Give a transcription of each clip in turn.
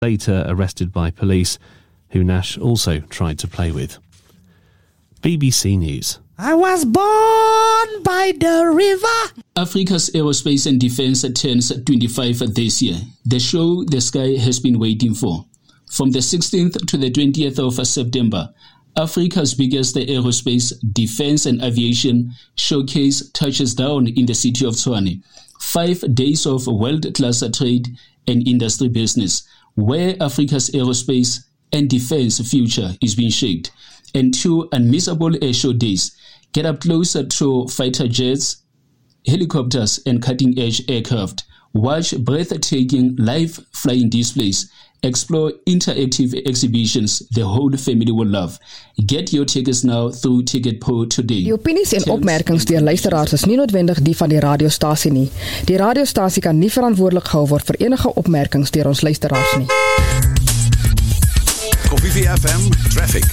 later arrested by police, who Nash also tried to play with. BBC News. I was born by the river. Africa's Aerospace and Defence turns 25 this year, the show the sky has been waiting for. From the 16th to the 20th of September, Africa's biggest aerospace, defence and aviation showcase touches down in the city of Tshwane. 5 days of world-class trade and industry business, where Africa's aerospace and defence future is being shaped. And 2 unmissable airshow days. Get up closer to fighter jets, helicopters and cutting-edge aircraft. Watch breathtaking live flying displays. Explore interactive exhibitions the whole family will love. Get your tickets now through TicketPro today. Die opinies en opmerkings deur luisteraars is nie noodwendig die van die radiostasie nie. Die radiostasie kan nie verantwoordelik gehou word vir enige opmerkings deur ons luisteraars nie. Kofifi FM Traffic.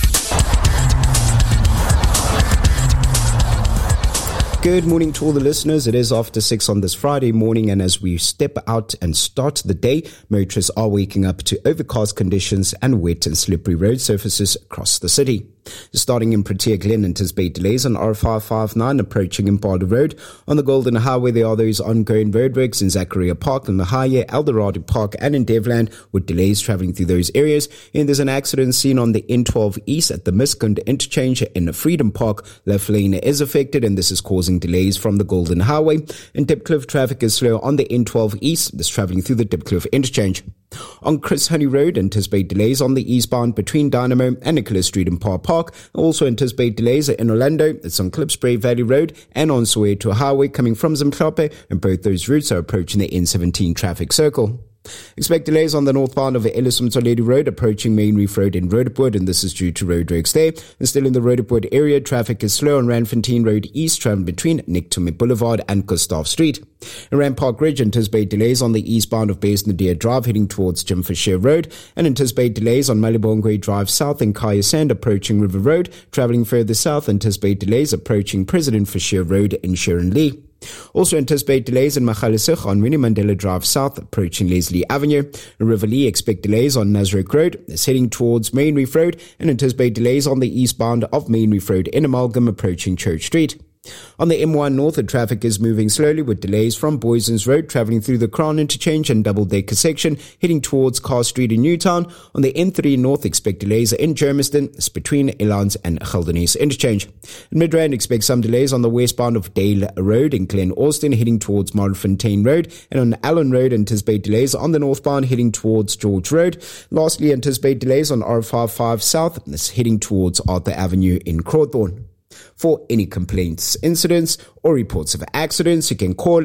Good morning to all the listeners. It is after 6 on this Friday morning, and as we step out and start the day, motorists are waking up to overcast conditions and wet and slippery road surfaces across the city. Starting in Protea Glen, anticipate delays on R559 approaching Impala Road. On the Golden Highway, there are those ongoing roadworks in Zachariah Park, and the Haya, Eldorado Park and in Devland, with delays travelling through those areas. And there's an accident seen on the N12 East at the Miskund interchange in Freedom Park. Left lane is affected, and this is causing delays from the Golden Highway. In Dipcliffe, traffic is slow on the N12 East. This travelling through the Dipcliffe interchange. On Chris Honey Road, anticipate delays on the eastbound between Dynamo and Nicholas Street in Park. Also anticipate delays in Orlando. It's on Klipspray Valley Road and on Soweto Highway coming from Zimklape, and both those routes are approaching the N17 traffic circle. Expect delays on the northbound of Ellis Mtoledi Road approaching Main Reef Road in Roodepoort, and this is due to roadworks there. And still in the Roodepoort area, traffic is slow on Randfontein Road East, traveling between Nictume Boulevard and Gustav Street. In Rand Park Ridge, anticipate delays on the eastbound of Base Nadir Drive heading towards Jim Fisher Road, and anticipate delays on Malibongwe Drive South and Kaya Sand approaching River Road. Traveling further south, anticipate delays approaching President Fisher Road in Sharon Lee. Also anticipate delays in Magaliesig on Winnie Mandela Drive South approaching Leslie Avenue. In River Lee, expect delays on Nasrec Road. It's heading towards Main Reef Road, and anticipate delays on the eastbound of Main Reef Road in Amalgam approaching Church Street. On the M1 North, the traffic is moving slowly with delays from Boysons Road travelling through the Crown interchange and double-decker section heading towards Carr Street in Newtown. On the N3 North, expect delays in Germiston. It's between Elans and Geldenhuys interchange. In Midrand, expect some delays on the westbound of Dale Road in Glen Austin heading towards Marfontein Road, and on Allen Road, anticipate delays on the northbound heading towards George Road. Lastly, anticipate delays on R55 South. It's heading towards Arthur Avenue in Crawthorne. For any complaints, incidents, or reports of accidents, you can call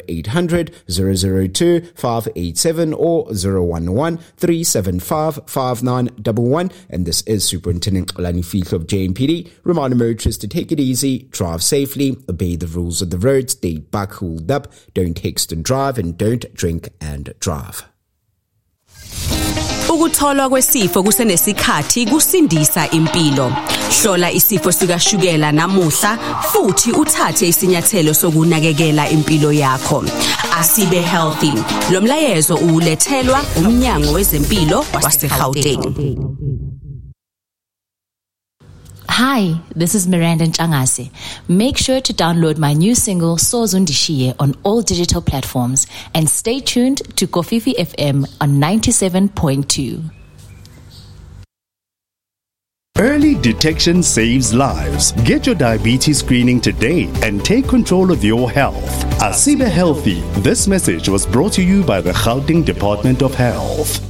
0800 002 587 or 011 375 5911. And this is Superintendent Xolani Fihlo of JMPD, reminding motorists to take it easy, drive safely, obey the rules of the road, stay back cooled up, don't text and drive, and don't drink and drive. Ukutholwa kwesifo kusenesikhathi kusindisa impilo. Hlola isifo sikashukela namuhla futhi uthathe isinyathelo sokunakekela impilo yakho. Asibe healthy. Lo mlayezo ulethelwa umnyango wezempilo waseGauteng. Hi, this is Miranda Ntshangase. Make sure to download my new single Sozundishiye on all digital platforms and stay tuned to Kofifi FM on 97.2. Early detection saves lives. Get your diabetes screening today and take control of your health. Asibe Healthy. This message was brought to you by the Gauteng Department of Health.